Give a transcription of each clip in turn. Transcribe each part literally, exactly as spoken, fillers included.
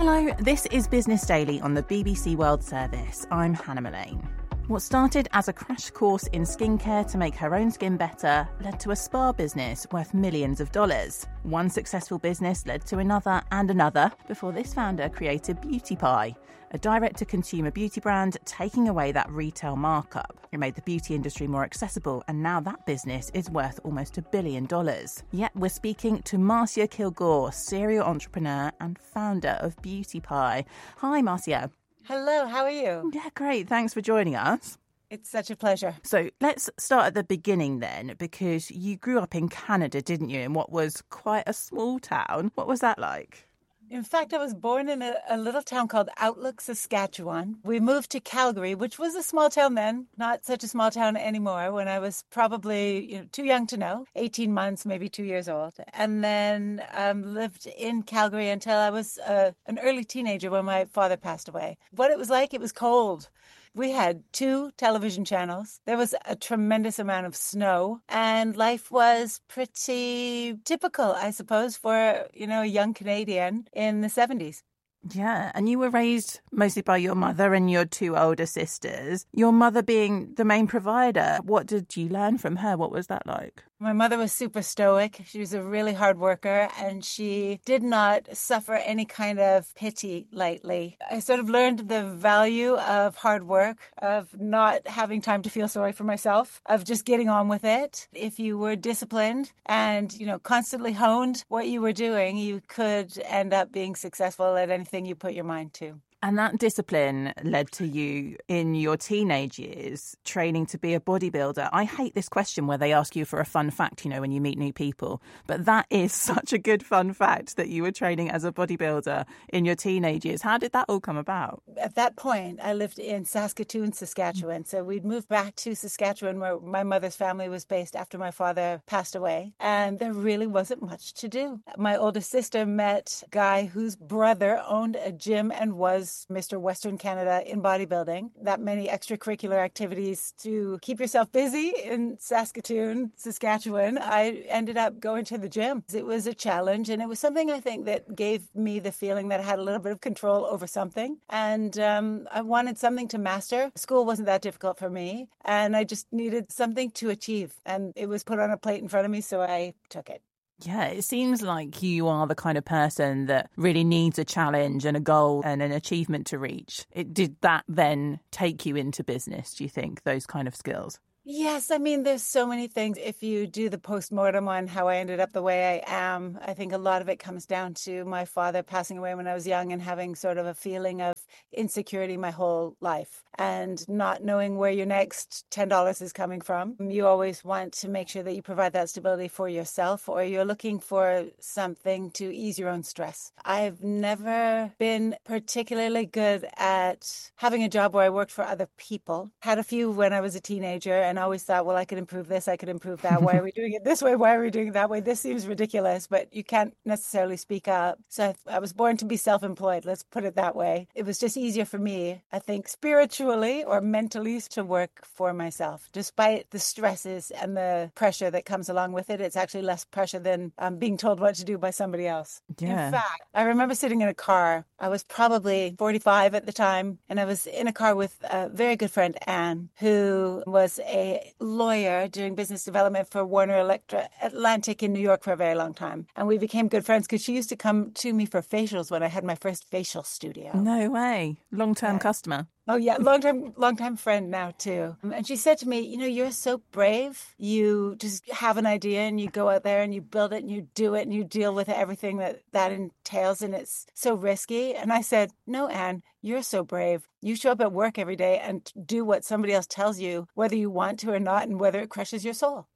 Hello, this is Business Daily on the B B C World Service. I'm Hannah Mullane. What started as a crash course in skincare to make her own skin better led to a spa business worth millions of dollars. One successful business led to another and another before this founder created Beauty Pie, a direct-to-consumer beauty brand taking away that retail markup. It made the beauty industry more accessible, and now that business is worth almost a billion dollars. Yet we're speaking to Marcia Kilgore, serial entrepreneur and founder of Beauty Pie. Hi, Marcia. Hello, how are you? Yeah, great. Thanks for joining us. It's such a pleasure. So let's start at the beginning then, because you grew up in Canada, didn't you, in what was quite a small town. What was that like? In fact, I was born in a, a little town called Outlook, Saskatchewan. We moved to Calgary, which was a small town then, not such a small town anymore, when I was probably you know, too young to know, eighteen months, maybe two years old. And then um, lived in Calgary until I was uh, an early teenager when my father passed away. What it was like, it was cold. We had two television channels. There was a tremendous amount of snow, and life was pretty typical, I suppose, for, you know, a young Canadian in the seventies. Yeah, and you were raised mostly by your mother and your two older sisters, your mother being the main provider. What did you learn from her? What was that like? My mother was super stoic. She was a really hard worker, and she did not suffer any kind of pity lightly. I sort of learned the value of hard work, of not having time to feel sorry for myself, of just getting on with it. If you were disciplined and, you know, constantly honed what you were doing, you could end up being successful at anything you put your mind to. And that discipline led to you in your teenage years training to be a bodybuilder. I hate this question where they ask you for a fun fact, you know, when you meet new people. But that is such a good fun fact that you were training as a bodybuilder in your teenage years. How did that all come about? At that point, I lived in Saskatoon, Saskatchewan. So we'd moved back to Saskatchewan where my mother's family was based after my father passed away. And there really wasn't much to do. My older sister met a guy whose brother owned a gym and was Mister Western Canada in bodybuilding. That many extracurricular activities to keep yourself busy in Saskatoon, Saskatchewan. I ended up going to the gym. It was a challenge, and it was something I think that gave me the feeling that I had a little bit of control over something. And um, I wanted something to master. School wasn't that difficult for me, and I just needed something to achieve. And it was put on a plate in front of me, so I took it. Yeah, it seems like you are the kind of person that really needs a challenge and a goal and an achievement to reach. It, did that then take you into business, do you think, those kind of skills? Yes, I mean, there's so many things. If you do the postmortem on how I ended up the way I am, I think a lot of it comes down to my father passing away when I was young and having sort of a feeling of insecurity my whole life and not knowing where your next ten dollars is coming from. You always want to make sure that you provide that stability for yourself, or you're looking for something to ease your own stress. I've never been particularly good at having a job where I worked for other people. Had a few when I was a teenager, and I always thought, well, I could improve this, I could improve that. Why are we doing it this way? Why are we doing it that way? This seems ridiculous, but you can't necessarily speak up. So I, I was born to be self-employed, let's put it that way. It was just easier for me, I think, spiritually or mentally to work for myself. Despite the stresses and the pressure that comes along with it, it's actually less pressure than um, being told what to do by somebody else. Yeah. In fact, I remember sitting in a car. I was probably forty-five at the time, and I was in a car with a very good friend, Anne, who was a lawyer doing business development for Warner Electra Atlantic in New York for a very long time. And we became good friends because she used to come to me for facials when I had my first facial studio. No way. Long-term yeah. customer. Oh, yeah. Long time, long time friend now, too. And she said to me, you know, you're so brave. You just have an idea and you go out there and you build it and you do it and you deal with everything that that entails. And it's so risky. And I said, no, Anne, you're so brave. You show up at work every day and do what somebody else tells you, whether you want to or not, and whether it crushes your soul.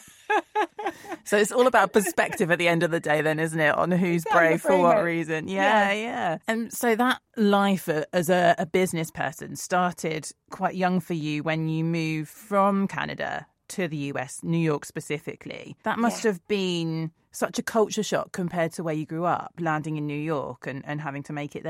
So it's all about perspective at the end of the day then, isn't it? On who's brave for what reason. Yeah, yeah, yeah. And so that life as a, a business person started quite young for you when you moved from Canada to the U S, New York specifically. That must yeah. have been such a culture shock compared to where you grew up, landing in New York and, and having to make it there.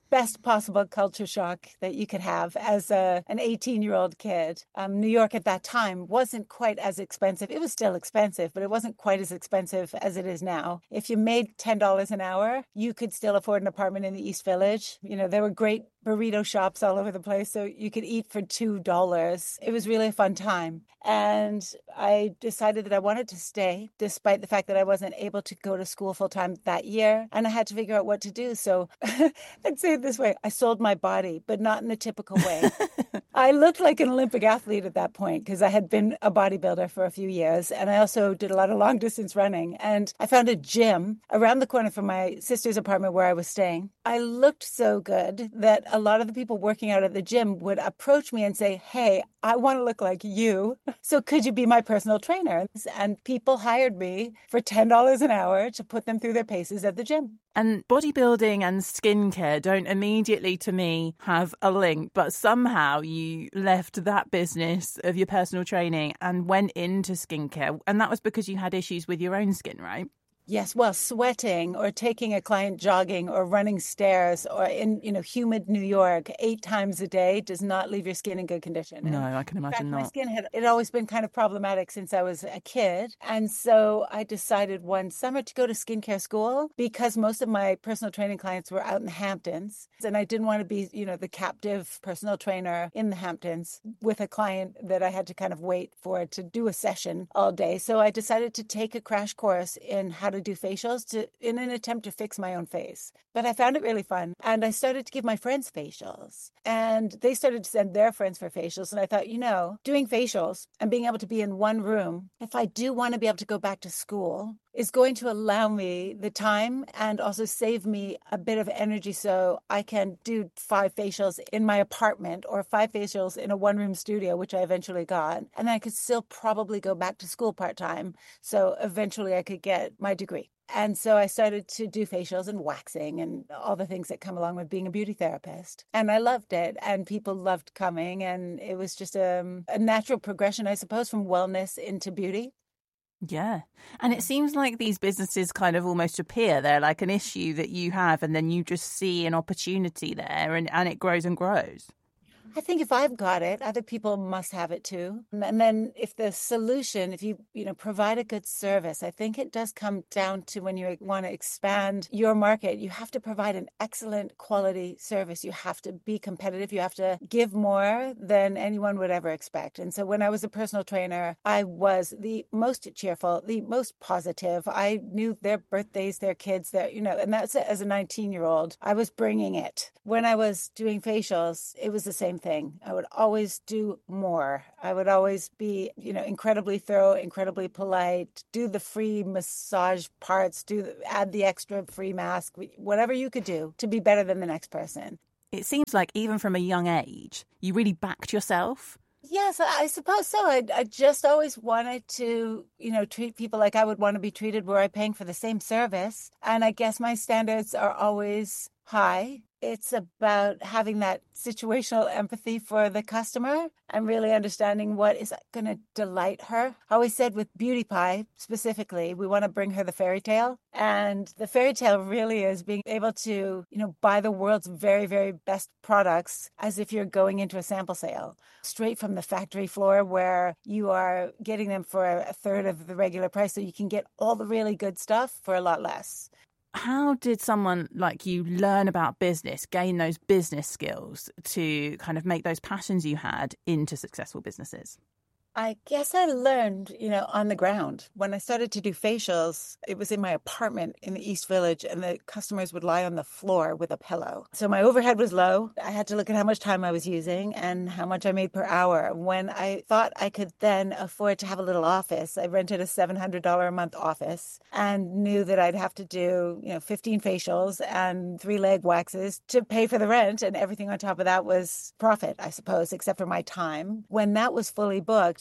best possible culture shock that you could have as a, an eighteen-year-old kid. Um, New York at that time wasn't quite as expensive. It was still expensive, but it wasn't quite as expensive as it is now. If you made ten dollars an hour, you could still afford an apartment in the East Village. You know, there were great burrito shops all over the place, so you could eat for two dollars. It was really a fun time. And I decided that I wanted to stay, despite the fact that I wasn't able to go to school full-time that year. And I had to figure out what to do. So I'd say it this way. I sold my body, but not in the typical way. I looked like an Olympic athlete at that point because I had been a bodybuilder for a few years. And I also did a lot of long distance running. And I found a gym around the corner from my sister's apartment where I was staying. I looked so good that a lot of the people working out at the gym would approach me and say, hey, I want to look like you. So could you be my personal trainer? And people hired me for ten dollars an hour to put them through their paces at the gym. And bodybuilding and skincare don't immediately, to me, have a link, but somehow you left that business of your personal training and went into skincare. And that was because you had issues with your own skin, right? Yes, well, sweating or taking a client jogging or running stairs or in, you know, humid New York eight times a day does not leave your skin in good condition. No, I can imagine in fact, not. My skin had it always been kind of problematic since I was a kid. And so I decided one summer to go to skincare school because most of my personal training clients were out in the Hamptons. And I didn't want to be, you know, the captive personal trainer in the Hamptons with a client that I had to kind of wait for to do a session all day. So I decided to take a crash course in how to do facials to in an attempt to fix my own face. But I found it really fun. And I started to give my friends facials. And they started to send their friends for facials. And I thought, you know, doing facials and being able to be in one room, if I do want to be able to go back to school, is going to allow me the time and also save me a bit of energy so I can do five facials in my apartment or five facials in a one-room studio, which I eventually got. And then I could still probably go back to school part-time. So eventually I could get my degree. And so I started to do facials and waxing and all the things that come along with being a beauty therapist. And I loved it. And people loved coming. And it was just a, a natural progression, I suppose, from wellness into beauty. Yeah. And it seems like these businesses kind of almost appear. They're like an issue that you have, and then you just see an opportunity there, and, and it grows and grows. I think if I've got it, other people must have it too. And then if the solution, if you, you know, provide a good service, I think it does come down to when you want to expand your market, you have to provide an excellent quality service. You have to be competitive. You have to give more than anyone would ever expect. And so when I was a personal trainer, I was the most cheerful, the most positive. I knew their birthdays, their kids, their, you know, and that's as a nineteen year old, I was bringing it. When I was doing facials, it was the same thing. I would always do more. I would always be, you know, incredibly thorough, incredibly polite, do the free massage parts, do the, add the extra free mask, whatever you could do to be better than the next person. It seems like even from a young age, you really backed yourself. Yes, I suppose so. I, I just always wanted to, you know, treat people like I would want to be treated were I paying for the same service. And I guess my standards are always high. It's about having that situational empathy for the customer and really understanding what is going to delight her. I always said with Beauty Pie specifically, we want to bring her the fairy tale. And the fairy tale really is being able to, you know, buy the world's very, very best products as if you're going into a sample sale, straight from the factory floor where you are getting them for a third of the regular price. So you can get all the really good stuff for a lot less. How did someone like you learn about business, gain those business skills to kind of make those passions you had into successful businesses? I guess I learned, you know, on the ground. When I started to do facials, it was in my apartment in the East Village, and the customers would lie on the floor with a pillow. So my overhead was low. I had to look at how much time I was using and how much I made per hour. When I thought I could then afford to have a little office, I rented a seven hundred dollars a month office and knew that I'd have to do, you know, fifteen facials and three leg waxes to pay for the rent, and everything on top of that was profit, I suppose, except for my time. When that was fully booked,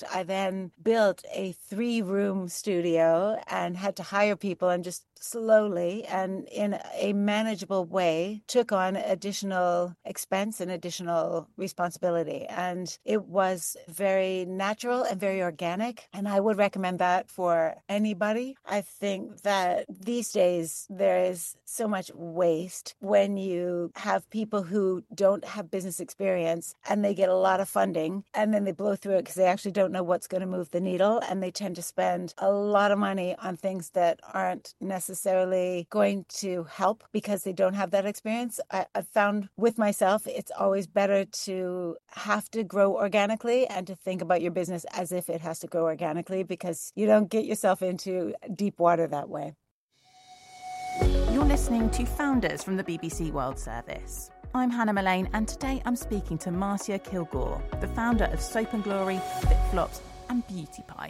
I then built a three-room studio and had to hire people and just slowly and in a manageable way took on additional expense and additional responsibility. And it was very natural and very organic. And I would recommend that for anybody. I think that these days there is so much waste when you have people who don't have business experience and they get a lot of funding and then they blow through it because they actually don't know what's going to move the needle, and they tend to spend a lot of money on things that aren't necessarily going to help because they don't have that experience. I, I've found with myself, it's always better to have to grow organically and to think about your business as if it has to grow organically, because you don't get yourself into deep water that way. You're listening to Founders from the B B C World Service. I'm Hannah Mullane, and today I'm speaking to Marcia Kilgore, the founder of Soap and Glory, Flip Flops and Beauty Pie.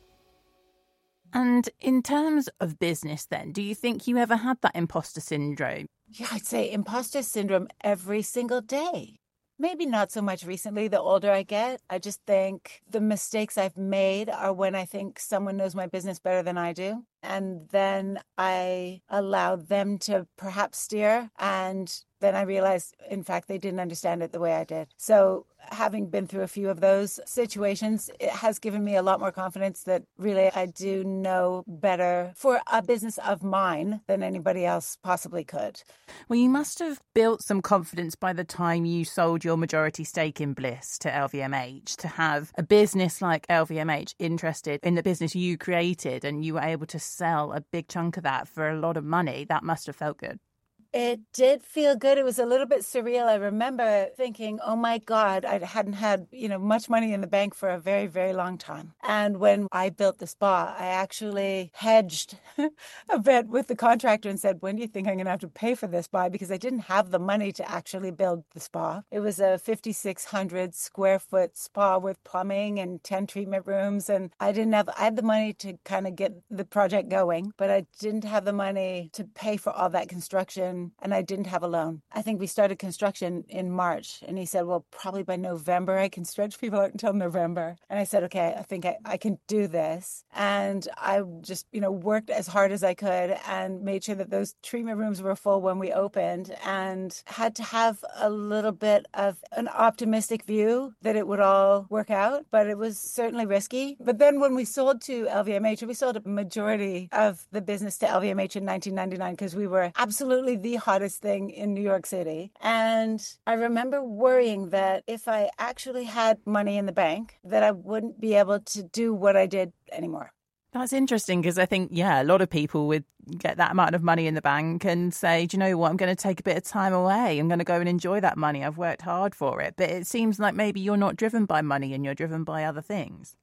And in terms of business then, do you think you ever had that imposter syndrome? Yeah, I'd say imposter syndrome every single day. Maybe not so much recently, the older I get. I just think the mistakes I've made are when I think someone knows my business better than I do. And then I allow them to perhaps steer. And then I realized, in fact, they didn't understand it the way I did. So having been through a few of those situations, it has given me a lot more confidence that really I do know better for a business of mine than anybody else possibly could. Well, you must have built some confidence by the time you sold your majority stake in Bliss to L V M H, to have a business like L V M H interested in the business you created and you were able to sell a big chunk of that for a lot of money. That must have felt good. It did feel good. It was a little bit surreal. I remember thinking, oh my God, I hadn't had, you know, much money in the bank for a very, very long time. And when I built the spa, I actually hedged a bit with the contractor and said, when do you think I'm going to have to pay for this spa? Because I didn't have the money to actually build the spa. It was a fifty-six hundred square foot spa with plumbing and ten treatment rooms. And I didn't have, I had the money to kind of get the project going, but I didn't have the money to pay for all that construction. And I didn't have a loan. I think we started construction in March. And he said, well, probably by November, I can stretch people out until November. And I said, okay, I think I, I can do this. And I just, you know, worked as hard as I could and made sure that those treatment rooms were full when we opened, and had to have a little bit of an optimistic view that it would all work out. But it was certainly risky. But then when we sold to L V M H, we sold a majority of the business to L V M H in nineteen ninety-nine because we were absolutely the hottest thing in New York City. And I remember worrying that if I actually had money in the bank, that I wouldn't be able to do what I did anymore. That's interesting, because I think, yeah, a lot of people would get that amount of money in the bank and say, do you know what, I'm going to take a bit of time away. I'm going to go and enjoy that money. I've worked hard for it. But it seems like maybe you're not driven by money and you're driven by other things.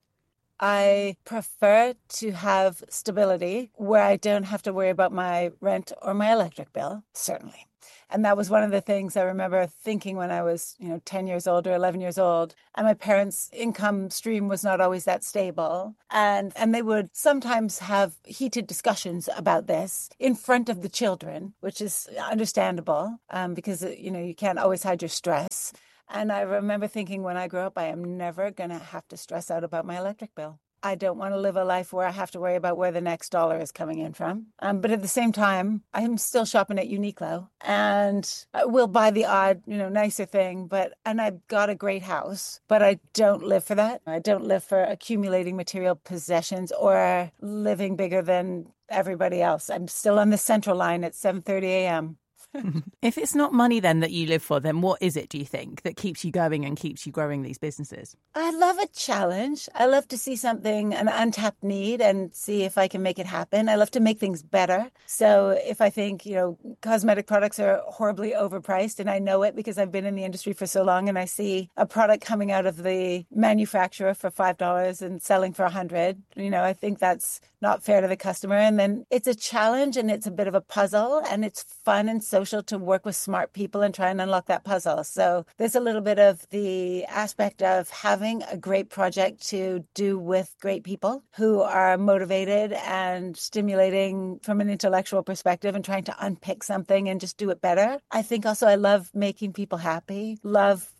I prefer to have stability where I don't have to worry about my rent or my electric bill, certainly. And that was one of the things I remember thinking when I was, you know, ten years old or eleven years old. And my parents' income stream was not always that stable. And, and they would sometimes have heated discussions about this in front of the children, which is understandable um, because, you know, you can't always hide your stress. And I remember thinking when I grow up, I am never going to have to stress out about my electric bill. I don't want to live a life where I have to worry about where the next dollar is coming in from. Um, but at the same time, I'm still shopping at Uniqlo, and I will buy the odd, you know, nicer thing. But and I've got a great house, but I don't live for that. I don't live for accumulating material possessions or living bigger than everybody else. I'm still on the Central Line at seven thirty a.m. If it's not money then that you live for, then what is it, do you think, that keeps you going and keeps you growing these businesses? I love a challenge. I love to see something, an untapped need, and see if I can make it happen. I love to make things better. So if I think, you know, cosmetic products are horribly overpriced, and I know it because I've been in the industry for so long, and I see a product coming out of the manufacturer for five dollars and selling for one hundred dollars, you know, I think that's not fair to the customer. And then it's a challenge and it's a bit of a puzzle, and it's fun and social to work with smart people and try and unlock that puzzle. So there's a little bit of the aspect of having a great project to do with great people who are motivated and stimulating from an intellectual perspective and trying to unpick something and just do it better. I think also I love making people happy, love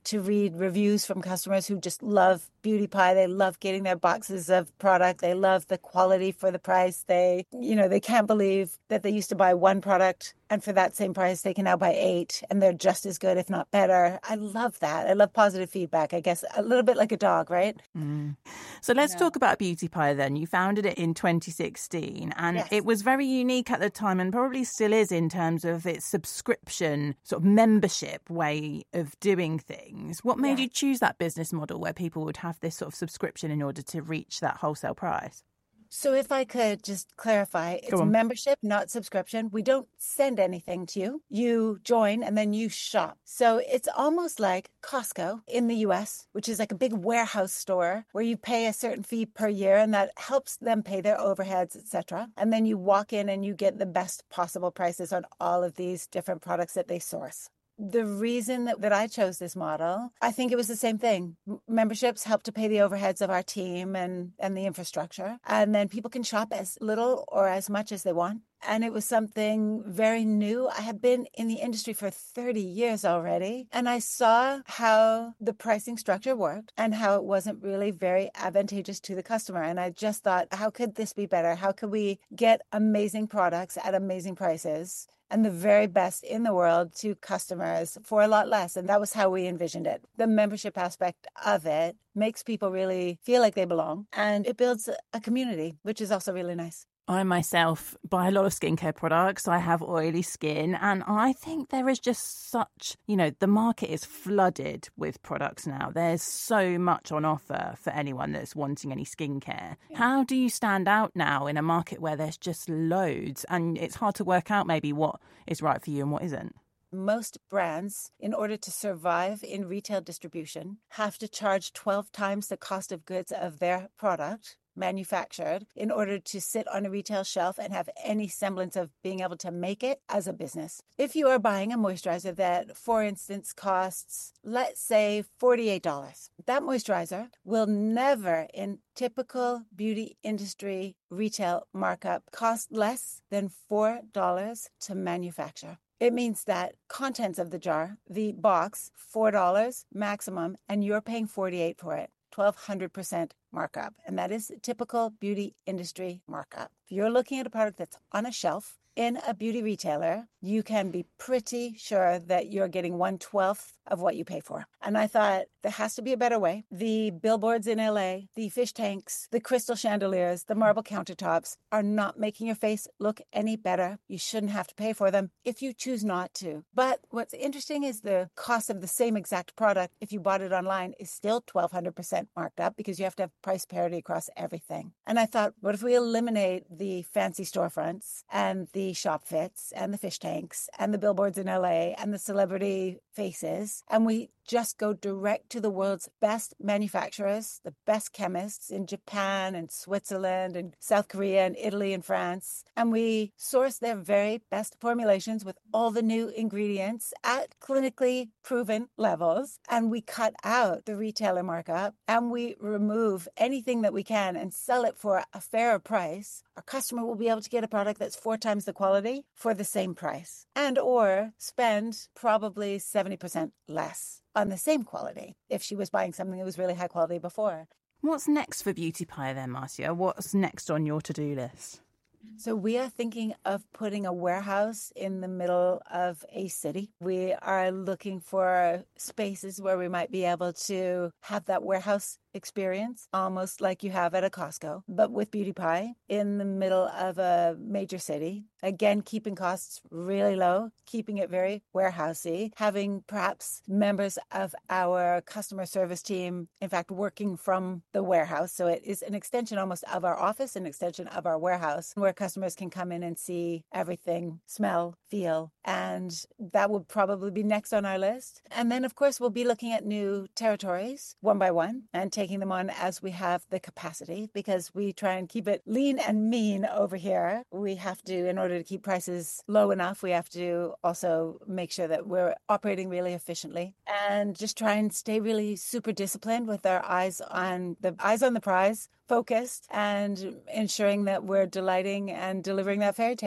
to read reviews from customers who just love Beauty Pie. They love getting their boxes of product. They love the quality for the price. They, you know, they can't believe that they used to buy one product and for that same price, they can now buy eight and they're just as good, if not better. I love that. I love positive feedback, I guess, a little bit like a dog, right? Mm. So let's yeah. talk about Beauty Pie then. You founded it in twenty sixteen and yes. it was very unique at the time and probably still is in terms of its subscription sort of membership way of doing things. What made yeah. you choose that business model where people would have this sort of subscription in order to reach that wholesale price? So if I could just clarify, it's membership, not subscription. We don't send anything to you. You join and then you shop. So it's almost like Costco in the U S, which is like a big warehouse store where you pay a certain fee per year and that helps them pay their overheads, et cetera. And then you walk in and you get the best possible prices on all of these different products that they source. The reason that, that I chose this model, I think it was the same thing. Memberships help to pay the overheads of our team and, and the infrastructure. And then people can shop as little or as much as they want. And it was something very new. I have been in the industry for thirty years already. And I saw how the pricing structure worked and how it wasn't really very advantageous to the customer. And I just thought, how could this be better? How could we get amazing products at amazing prices and the very best in the world to customers for a lot less? And that was how we envisioned it. The membership aspect of it makes people really feel like they belong. And it builds a community, which is also really nice. I myself buy a lot of skincare products. I have oily skin and I think there is just such, you know, the market is flooded with products now. There's so much on offer for anyone that's wanting any skincare. Yeah. How do you stand out now in a market where there's just loads and it's hard to work out maybe what is right for you and what isn't? Most brands, in order to survive in retail distribution, have to charge twelve times the cost of goods of their product manufactured in order to sit on a retail shelf and have any semblance of being able to make it as a business. If you are buying a moisturizer that, for instance, costs, let's say, forty-eight dollars, that moisturizer will never, in typical beauty industry retail markup, cost less than four dollars to manufacture. It means that contents of the jar, the box, four dollars maximum, and you're paying forty-eight dollars for it. twelve hundred percent markup. And that is typical beauty industry markup. If you're looking at a product that's on a shelf in a beauty retailer, you can be pretty sure that you're getting one twelfth of what you pay for. And I thought there has to be a better way. The billboards in L A, the fish tanks, the crystal chandeliers, the marble countertops are not making your face look any better. You shouldn't have to pay for them if you choose not to. But what's interesting is the cost of the same exact product, if you bought it online, is still twelve hundred percent marked up because you have to have price parity across everything. And I thought, what if we eliminate the fancy storefronts and the shop fits and the fish tanks and the billboards in L A and the celebrity faces, and we just go direct to the world's best manufacturers, the best chemists in Japan and Switzerland and South Korea and Italy and France. And we source their very best formulations with all the new ingredients at clinically proven levels. And we cut out the retailer markup and we remove anything that we can and sell it for a fairer price. Our customer will be able to get a product that's four times the quality for the same price, and or spend probably seventy percent less on the same quality if she was buying something that was really high quality before. What's next for Beauty Pie then, Marcia? What's next on your to-do list? So we are thinking of putting a warehouse in the middle of a city. We are looking for spaces where we might be able to have that warehouse experience, almost like you have at a Costco, but with Beauty Pie in the middle of a major city. Again, keeping costs really low, keeping it very warehousey, having perhaps members of our customer service team, in fact, working from the warehouse. So it is an extension almost of our office, an extension of our warehouse, where customers can come in and see everything, smell, feel, and that will probably be next on our list. And then, of course, we'll be looking at new territories one by one and taking them on as we have the capacity, because we try and keep it lean and mean over here. We have to, in order to keep prices low enough, we have to also make sure that we're operating really efficiently and just try and stay really super disciplined with our eyes on the eyes on the prize, focused, and ensuring that we're delighting and delivering that fairy tale.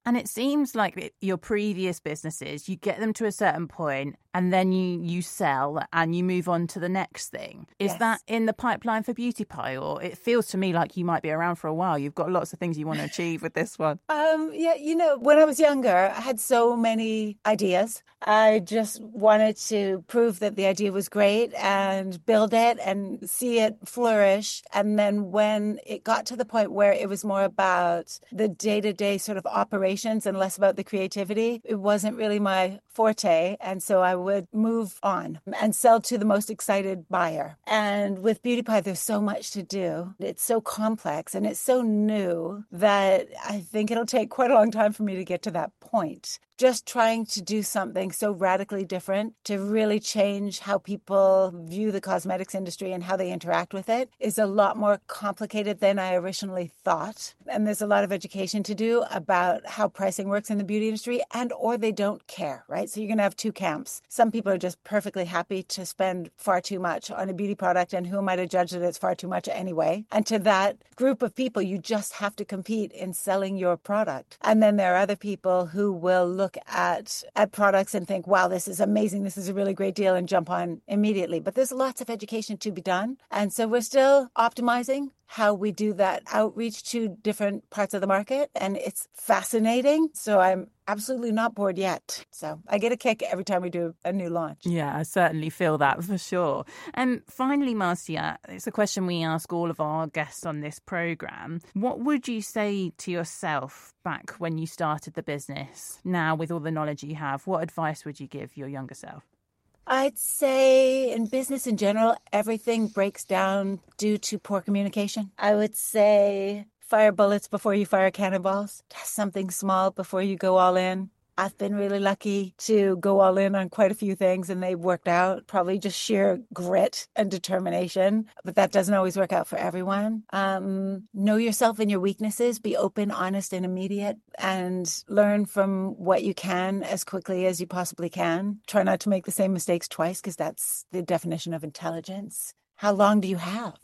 And it seems like it, your previous businesses, you get them to a certain point and then you, you sell and you move on to the next thing. Is Yes. that in the pipeline for Beauty Pie? Or it feels to me like you might be around for a while. You've got lots of things you want to achieve with this one. Um, yeah, you know, when I was younger, I had so many ideas. I just wanted to prove that the idea was great and build it and see it flourish. And then when it got to the point where it was more about the day-to-day sort of operations and less about the creativity, it wasn't really my forte. And so I would move on and sell to the most excited buyer. And with Beauty Pie, there's so much to do. It's so complex and it's so new that I think it'll take quite a long time for me to get to that point. Just trying to do something so radically different to really change how people view the cosmetics industry and how they interact with it is a lot more complicated than I originally thought. And there's a lot of education to do about how pricing works in the beauty industry, and or they don't care, right? So you're going to have two camps. Some people are just perfectly happy to spend far too much on a beauty product, and who am I to judge that it's far too much anyway? And to that group of people, you just have to compete in selling your product. And then there are other people who will look at at products and think, wow, this is amazing, this is a really great deal, and jump on immediately. But there's lots of education to be done. And so we're still optimizing how we do that outreach to different parts of the market. And it's fascinating. So I'm absolutely not bored yet. So I get a kick every time we do a new launch. Yeah, I certainly feel that for sure. And finally, Marcia, it's a question we ask all of our guests on this programme. What would you say to yourself back when you started the business? Now, with all the knowledge you have, what advice would you give your younger self? I'd say in business in general, everything breaks down due to poor communication. I would say fire bullets before you fire cannonballs. Test something small before you go all in. I've been really lucky to go all in on quite a few things and they've worked out. Probably just sheer grit and determination, but that doesn't always work out for everyone. Um, know yourself and your weaknesses. Be open, honest, and immediate, and learn from what you can as quickly as you possibly can. Try not to make the same mistakes twice, because that's the definition of intelligence. How long do you have?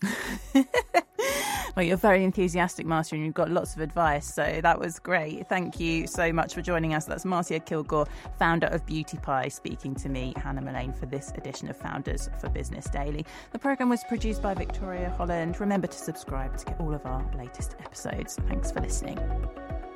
Well, you're very enthusiastic, Marcia, and you've got lots of advice. So that was great. Thank you so much for joining us. That's Marcia Kilgore, founder of Beauty Pie, speaking to me, Hannah Mullane, for this edition of Founders for Business Daily. The programme was produced by Victoria Holland. Remember to subscribe to get all of our latest episodes. Thanks for listening.